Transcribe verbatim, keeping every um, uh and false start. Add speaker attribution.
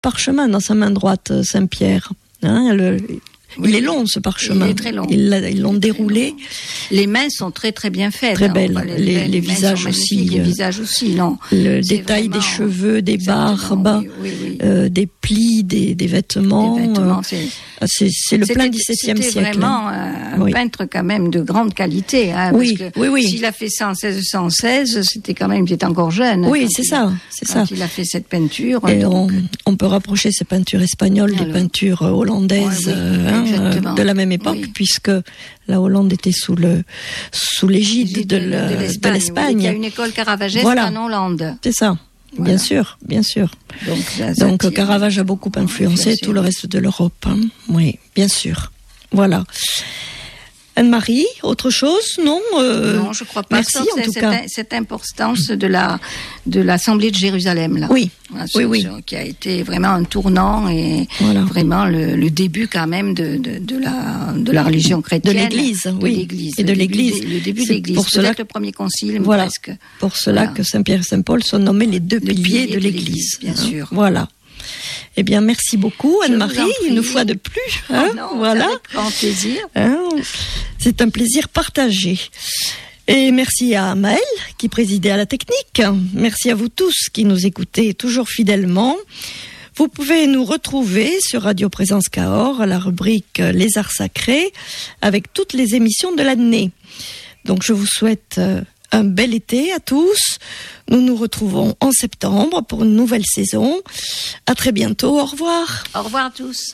Speaker 1: parchemin dans sa main droite, Saint-Pierre. Hein, le,
Speaker 2: oui.
Speaker 1: Il est long, ce parchemin.
Speaker 2: Il est très long.
Speaker 1: Ils, ils l'ont déroulé.
Speaker 2: Les mains sont très très bien faites.
Speaker 1: Très
Speaker 2: hein.
Speaker 1: belles.
Speaker 2: Enfin, les,
Speaker 1: les, les,
Speaker 2: les
Speaker 1: visages aussi.
Speaker 2: Les visages aussi, non.
Speaker 1: Le
Speaker 2: C'est
Speaker 1: détail
Speaker 2: vraiment...
Speaker 1: des cheveux, des barbes,
Speaker 2: oui, oui, oui.
Speaker 1: Euh, des plis, des, des vêtements.
Speaker 2: Des vêtements
Speaker 1: euh,
Speaker 2: c'est...
Speaker 1: C'est, c'est le plein dix-septième
Speaker 2: siècle.
Speaker 1: C'était
Speaker 2: vraiment un
Speaker 1: oui.
Speaker 2: peintre quand même de grande qualité. Hein,
Speaker 1: oui,
Speaker 2: parce que
Speaker 1: oui, oui.
Speaker 2: S'il a fait ça en seize cent seize, c'était quand même, il était encore jeune.
Speaker 1: Oui, c'est ça, c'est ça.
Speaker 2: Il a fait cette peinture.
Speaker 1: Et
Speaker 2: donc...
Speaker 1: on, on peut rapprocher ces peintures espagnoles
Speaker 2: Alors,
Speaker 1: des peintures hollandaises
Speaker 2: ouais, oui,
Speaker 1: hein, de la même époque,
Speaker 2: oui.
Speaker 1: puisque la Hollande était sous le sous l'égide de, de, le, de l'Espagne. De l'Espagne.
Speaker 2: Oui, il y a une école caravagesque
Speaker 1: voilà.
Speaker 2: en Hollande.
Speaker 1: C'est ça. Voilà. Bien sûr, bien sûr.
Speaker 2: Donc, ça, ça
Speaker 1: Donc
Speaker 2: tire.
Speaker 1: Caravage a beaucoup influencé tout le reste de l'Europe. Hein. Oui, bien sûr. Voilà. Anne-Marie, autre chose, non euh,
Speaker 2: Non, je crois pas.
Speaker 1: Merci
Speaker 2: Sauf
Speaker 1: en tout
Speaker 2: cette,
Speaker 1: cas.
Speaker 2: Cette importance de la de l'Assemblée de Jérusalem là.
Speaker 1: Oui.
Speaker 2: Voilà,
Speaker 1: oui,
Speaker 2: ce,
Speaker 1: oui.
Speaker 2: Ce, qui a été vraiment un tournant et
Speaker 1: voilà.
Speaker 2: vraiment le, le début quand même de, de, de la de la religion chrétienne.
Speaker 1: De l'Église,
Speaker 2: de
Speaker 1: oui.
Speaker 2: l'Église,
Speaker 1: et de l'Église.
Speaker 2: Le début de l'Église.
Speaker 1: Pour
Speaker 2: Peut-être
Speaker 1: cela,
Speaker 2: le premier concile,
Speaker 1: voilà.
Speaker 2: presque.
Speaker 1: Pour cela
Speaker 2: voilà.
Speaker 1: que Saint-Pierre et Saint-Paul sont nommés les deux
Speaker 2: le
Speaker 1: piliers de l'Église.
Speaker 2: Bien
Speaker 1: hein.
Speaker 2: sûr.
Speaker 1: Voilà. Eh bien, merci beaucoup, Anne-Marie, une fois de plus. Hein,
Speaker 2: oh non,
Speaker 1: voilà.
Speaker 2: Avec grand plaisir.
Speaker 1: Hein, c'est un plaisir partagé. Et merci à Maëlle qui présidait à la technique. Merci à vous tous qui nous écoutez toujours fidèlement. Vous pouvez nous retrouver sur Radio Présence Cahors à la rubrique Les Arts Sacrés avec toutes les émissions de l'année. Donc, je vous souhaite un bel été à tous. Nous nous retrouvons en septembre pour une nouvelle saison. À très bientôt. Au revoir.
Speaker 2: Au revoir à tous.